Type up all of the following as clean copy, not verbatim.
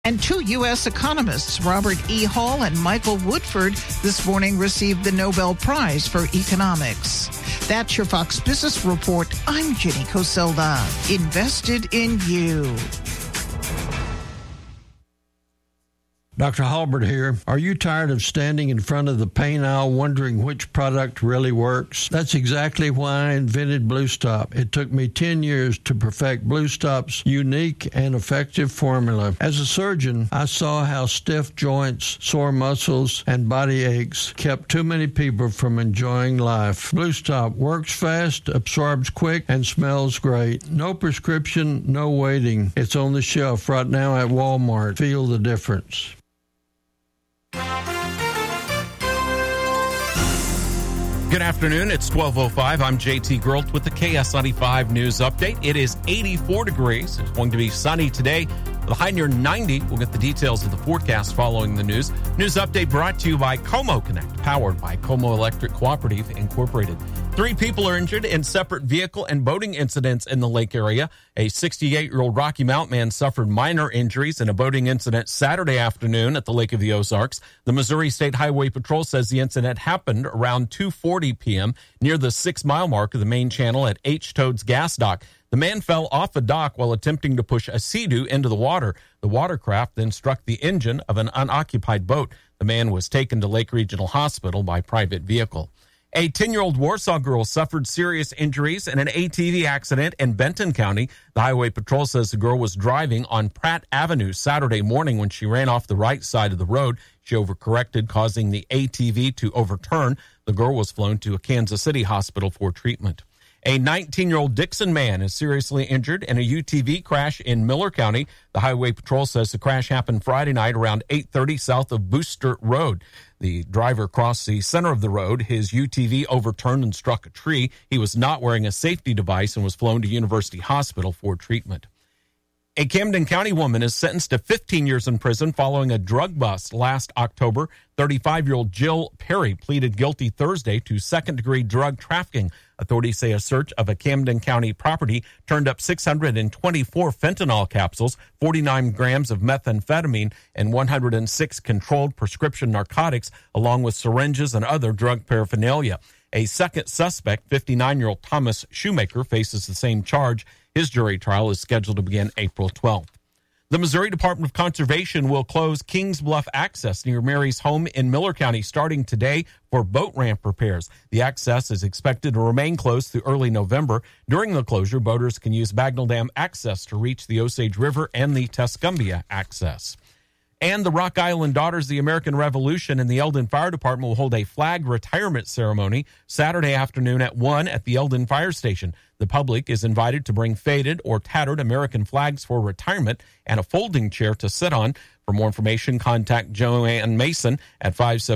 And two U.S. economists, Robert E. Hall and Michael Woodford, this morning received the Nobel Prize for Economics. That's your Fox Business Report. I'm Jenny Coselda. Invested in you. Dr. Halbert here. Are you tired of standing in front of the paint aisle wondering which product really works? That's exactly why I invented Blue Stop. It took me 10 years to perfect Blue Stop's unique and effective formula. As a surgeon, I saw how stiff joints, sore muscles, and body aches kept too many people from enjoying life. Blue Stop works fast, absorbs quick, and smells great. No prescription, no waiting. It's on the shelf right now at Walmart. Feel the difference. Good afternoon. It's 12:05. I'm JT Gerlt with the KS95 News Update. It is 84 degrees. It's going to be sunny today with a high near 90. We'll get the details of the forecast following the news. News Update brought to you by Como Connect, powered by Como Electric Cooperative Incorporated. 3 people are injured in separate vehicle and boating incidents in the lake area. A 68-year-old Rocky Mount man suffered minor injuries in a boating incident Saturday afternoon at the Lake of the Ozarks. The Missouri State Highway Patrol says the incident happened around 2:40 p.m. near the 6-mile mark of the main channel at H. Toad's gas dock. The man fell off a dock while attempting to push a Sea-Doo into the water. The watercraft then struck the engine of an unoccupied boat. The man was taken to Lake Regional Hospital by private vehicle. A 10-year-old Warsaw girl suffered serious injuries in an ATV accident in Benton County. The Highway Patrol says the girl was driving on Pratt Avenue Saturday morning when she ran off the right side of the road. She overcorrected, causing the ATV to overturn. The girl was flown to a Kansas City hospital for treatment. A 19-year-old Dixon man is seriously injured in a UTV crash in Miller County. The Highway Patrol says the crash happened Friday night around 8:30 south of Booster Road. The driver crossed the center of the road. His UTV overturned and struck a tree. He was not wearing a safety device and was flown to University Hospital for treatment. A Camden County woman is sentenced to 15 years in prison following a drug bust last October. 35-year-old Jill Perry pleaded guilty Thursday to second-degree drug trafficking. Authorities say a search of a Camden County property turned up 624 fentanyl capsules, 49 grams of methamphetamine, and 106 controlled prescription narcotics, along with syringes and other drug paraphernalia. A second suspect, 59-year-old Thomas Shoemaker, faces the same charge. His jury trial is scheduled to begin April 12th. The Missouri Department of Conservation will close Kings Bluff access near Mary's home in Miller County starting today for boat ramp repairs. The access is expected to remain closed through early November. During the closure, boaters can use Bagnell Dam access to reach the Osage River and the Tuscumbia access. And the Rock Island Daughters of the American Revolution and the Eldon Fire Department will hold a flag retirement ceremony Saturday afternoon at 1 at the Eldon Fire Station. The public is invited to bring faded or tattered American flags for retirement and a folding chair to sit on. For more information, contact Joanne Mason at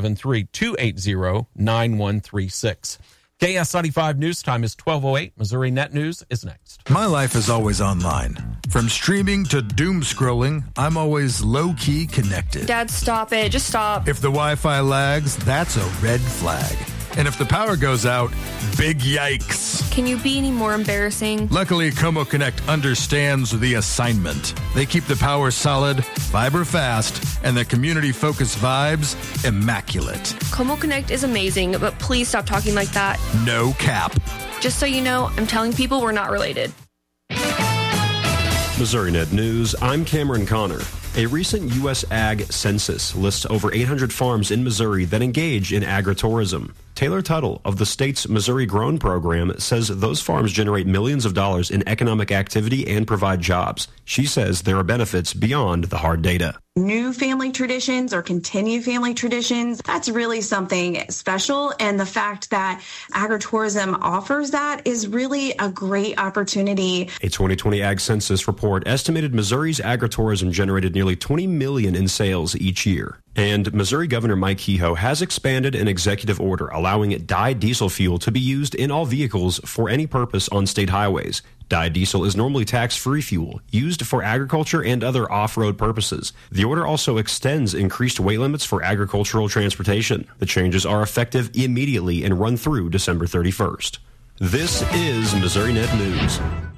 573-280-9136. KS95 News Time is 12:08. Missouri Net News is next. My life is always online. From streaming to doom scrolling, I'm always low-key connected. Dad, stop it. Just stop. If the Wi-Fi lags, that's a red flag. And if the power goes out, big yikes. Can you be any more embarrassing? Luckily, Como Connect understands the assignment. They keep the power solid, fiber fast, and the community-focused vibes immaculate. Como Connect is amazing, but please stop talking like that. No cap. Just so you know, I'm telling people we're not related. Missouri Net News, I'm Cameron Connor. A recent U.S. Ag Census lists over 800 farms in Missouri that engage in agritourism. Taylor Tuttle of the state's Missouri Grown program says those farms generate millions of dollars in economic activity and provide jobs. She says there are benefits beyond the hard data. New family traditions or continued family traditions, that's really something special. And the fact that agritourism offers that is really a great opportunity. A 2020 Ag Census report estimated Missouri's agritourism generated nearly $20 million in sales each year. And Missouri Governor Mike Kehoe has expanded an executive order allowing dyed diesel fuel to be used in all vehicles for any purpose on state highways. Dyed diesel is normally tax-free fuel used for agriculture and other off-road purposes. The order also extends increased weight limits for agricultural transportation. The changes are effective immediately and run through December 31st. This is Missouri Net News.